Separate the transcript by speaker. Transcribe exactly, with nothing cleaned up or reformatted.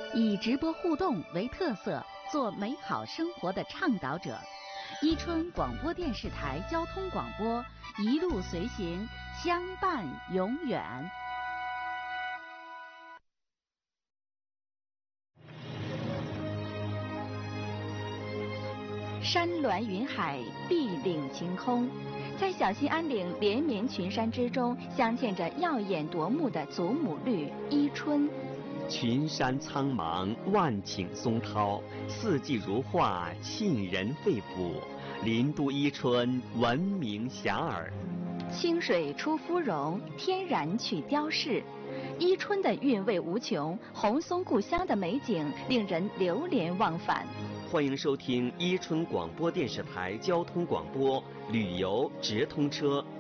Speaker 1: 以直播互动为特色，做美好生活的倡导者。伊春广播电视台交通广播，一路随行，相伴永远。山峦云海，碧岭晴空，在小兴安岭连绵群山之中，镶嵌着耀眼夺目的祖母绿伊春。
Speaker 2: 群山苍茫，万顷松涛，四季如画，沁人肺腑。林都伊春，闻名遐迩。
Speaker 1: 清水出芙蓉，天然去雕饰。伊春的韵味无穷，红松故乡的美景令人流连忘返。
Speaker 2: 欢迎收听伊春广播电视台交通广播旅游直通车。